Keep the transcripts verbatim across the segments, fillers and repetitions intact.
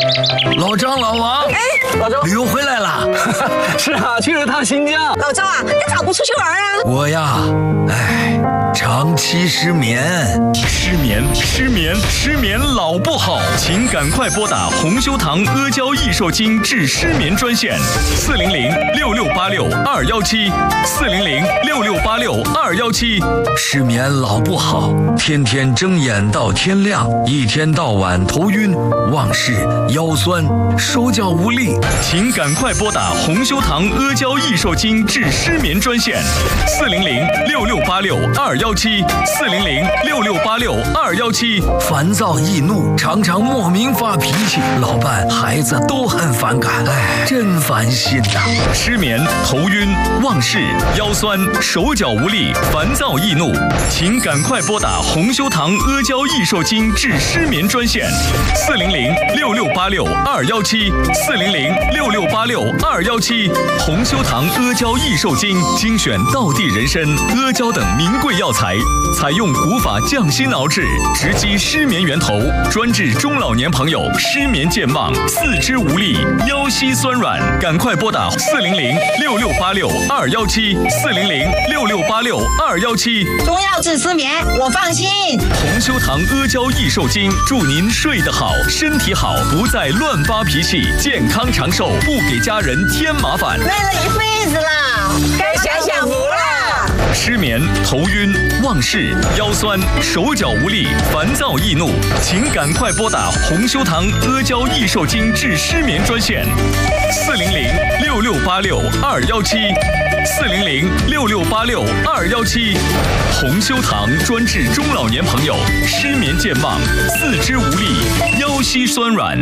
老张、老王， 哎， 老周， 旅游回来了。 是啊，去了趟新疆。 老周啊，你咋不出去玩啊？ 我呀，哎，长期失眠， 失眠，失眠，失眠老不好，请赶快拨打红修堂阿胶益寿精治失眠专线：四零零六六八六二幺七，四零零六六八六二幺七。 失眠老不好，天天睁眼到天亮，一天到晚头晕、忘事、腰酸、手脚无力， 请赶快拨打红修堂阿胶益寿精治失眠专线：四零零六六八六二幺七，四零零六六八六二幺七。 烦躁易怒，常常莫名发脾气，老伴、孩子都很反感，哎，真烦心呐、 失眠、头晕、忘事、腰酸、手脚无力、烦躁易怒，请赶快拨打红修堂阿胶益寿精治失眠专线：四零零六六八六二幺七，四零零六六八六二幺七。红修堂阿胶益寿精精选道地人参、阿胶等名贵药材，采用古法降心熬制，直击失眠源头，专治中老年朋友失眠健忘、四肢无力、腰膝酸软。赶快拨打四零零六六八六二幺七，四零零六六八六二幺七。 中药治失眠，我放心。 红修堂阿胶益寿精，祝您睡得好，身体好，不再乱发脾气，健康长寿，不给家人添麻烦。 累了一辈子啦，该享享福啦。 失眠、头晕、忘事、腰酸、手脚无力、烦躁易怒，请赶快拨打红修堂阿胶益寿精治失眠专线：四零零六六八六二幺七，四零零六六八六二幺七。红修堂专治中老年朋友失眠健忘、四肢无力、腰膝酸软。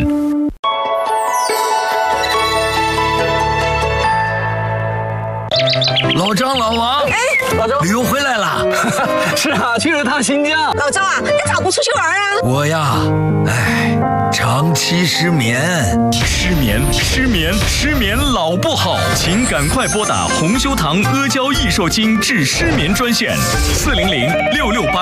老张、老王， 哎， 老周， 旅游回来了。 是啊，去了趟新疆。 老周啊，你咋不出去玩啊？ 我呀，哎，长期失眠， 失眠，失眠，失眠老不好，请赶快拨打红修堂阿胶益寿精治失眠专线：四零零六六八。